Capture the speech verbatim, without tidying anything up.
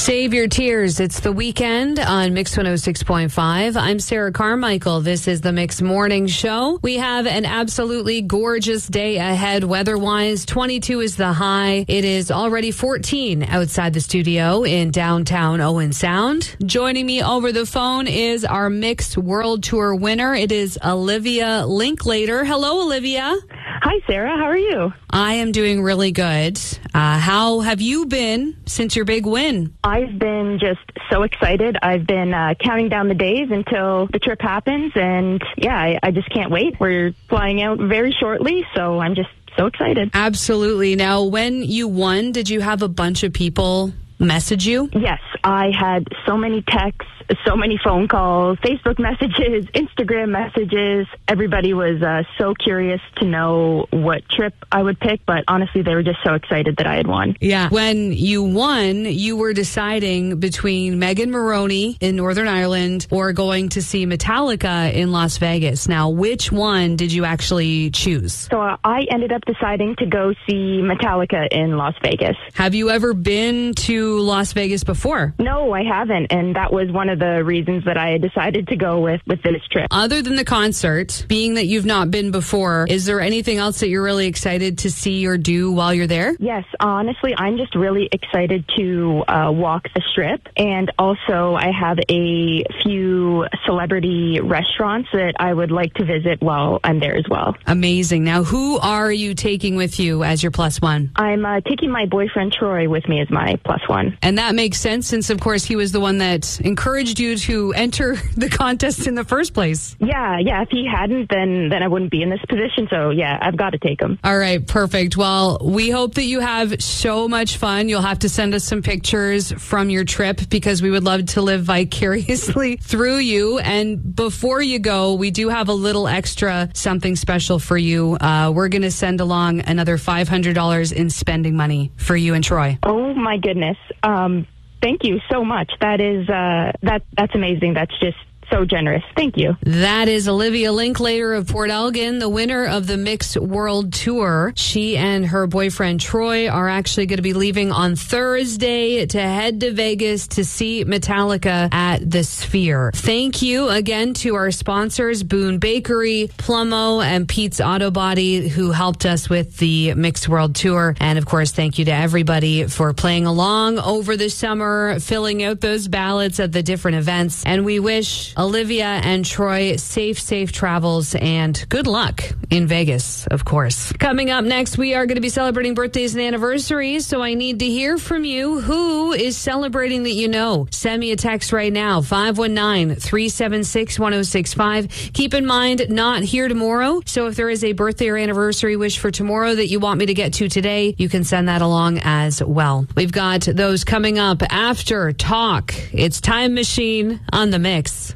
Save your tears. It's the weekend on Mix one oh six point five. I'm Sarah Carmichael. This is the Mix Morning Show. We have an absolutely gorgeous day ahead weather-wise. twenty-two is the high. It is already fourteen outside the studio in downtown Owen Sound. Joining me over the phone is our Mix World Tour winner. It is Olivia Linklater. Hello, Olivia. Hi, Sarah. How are you? I am doing really good. Uh, how have you been since your big win? I've been just so excited. I've been uh, counting down the days until the trip happens, and yeah, I, I just can't wait. We're flying out very shortly, so I'm just so excited. Absolutely. Now, when you won, did you have a bunch of people message you? Yes, I had so many texts, so many phone calls, Facebook messages, Instagram messages. Everybody was uh, so curious to know what trip I would pick, but honestly, they were just so excited that I had won. Yeah. When you won, you were deciding between Megan Moroney in Northern Ireland or going to see Metallica in Las Vegas. Now, which one did you actually choose? So uh, I ended up deciding to go see Metallica in Las Vegas. Have you ever been to Las Vegas before? No, I haven't, and that was one of the reasons that I decided to go with, with this trip. Other than the concert, being that you've not been before, is there anything else that you're really excited to see or do while you're there? Yes, honestly, I'm just really excited to uh, walk the Strip, and also I have a few celebrity restaurants that I would like to visit while I'm there as well. Amazing. Now, who are you taking with you as your plus one? I'm uh, taking my boyfriend Troy with me as my plus one. And that makes sense since, of course, he was the one that encouraged you to enter the contest in the first place. Yeah, yeah. If he hadn't, then then I wouldn't be in this position. So, yeah, I've got to take him. All right, perfect. Well, we hope that you have so much fun. You'll have to send us some pictures from your trip because we would love to live vicariously through you. And before you go, we do have a little extra something special for you. Uh, we're going to send along another five hundred dollars in spending money for you and Troy. Oh, my goodness. Um, thank you so much. That is, uh, that that's amazing. That's just so generous. Thank you. That is Olivia Linklater of Port Elgin, the winner of the Mix World Tour. She and her boyfriend Troy are actually going to be leaving on Thursday to head to Vegas to see Metallica at the Sphere. Thank you again to our sponsors, Boone Bakery, Plumo, and Pete's Auto Body, who helped us with the Mix World Tour. And of course, thank you to everybody for playing along over the summer, filling out those ballots at the different events. And we wish Olivia and Troy safe, safe travels and good luck in Vegas, of course. Coming up next, we are going to be celebrating birthdays and anniversaries, so I need to hear from you. Who is celebrating that you know? Send me a text right now, five one nine, three seven six, one oh six five. Keep in mind, not here tomorrow, so if there is a birthday or anniversary wish for tomorrow that you want me to get to today, you can send that along as well. We've got those coming up after Talk. It's Time Machine on the Mix.